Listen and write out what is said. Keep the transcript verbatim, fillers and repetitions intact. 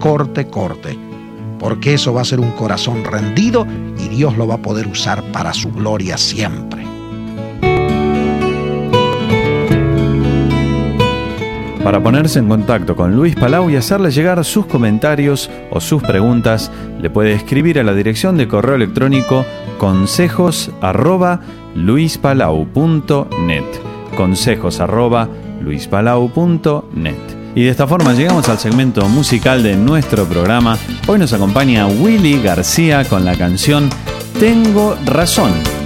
corte, corte. Porque eso va a ser un corazón rendido y Dios lo va a poder usar para su gloria siempre. Para ponerse en contacto con Luis Palau y hacerle llegar sus comentarios o sus preguntas, le puede escribir a la dirección de correo electrónico consejos arroba luispalau punto net. Consejos arroba luispalau punto net. Y de esta forma llegamos al segmento musical de nuestro programa. Hoy nos acompaña Willy García con la canción Tengo Razón.